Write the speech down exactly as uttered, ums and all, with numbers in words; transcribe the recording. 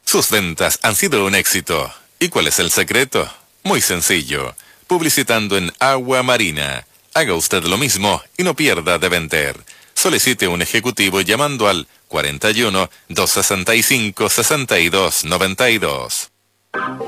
Sus ventas han sido un éxito. ¿Y cuál es el secreto? Muy sencillo. Publicitando en Agua Marina. Haga usted lo mismo y no pierda de vender. Solicite un ejecutivo llamando al cuarenta y uno, doscientos sesenta y cinco, sesenta y dos noventa y dos.